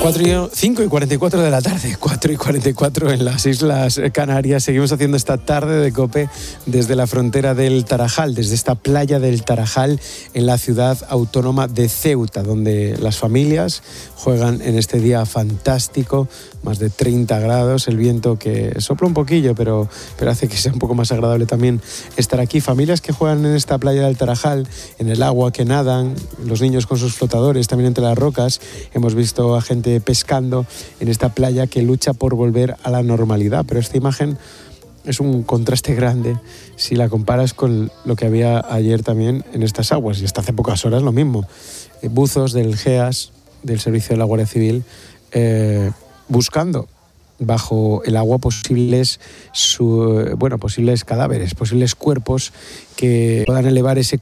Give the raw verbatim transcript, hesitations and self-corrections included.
cinco y cuarenta y cuatro de la tarde, cuatro y cuarenta y cuatro en las Islas Canarias. Seguimos haciendo esta tarde de COPE desde la frontera del Tarajal, desde esta playa del Tarajal en la ciudad autónoma de Ceuta, donde las familias juegan en este día fantástico, más de treinta grados, el viento que sopla un poquillo, pero, pero hace que sea un poco más agradable también estar aquí. Familias que juegan en esta playa del Tarajal, en el agua, que nadan, los niños con sus flotadores, también entre las rocas. Hemos visto a gente pescando en esta playa que lucha por volver a la normalidad, pero esta imagen es un contraste grande si la comparas con lo que había ayer también en estas aguas, y hasta hace pocas horas lo mismo. Eh, buzos del GEAS, del Servicio de la Guardia Civil, eh, buscando bajo el agua posibles, su, bueno, posibles cadáveres, posibles cuerpos que puedan elevar ese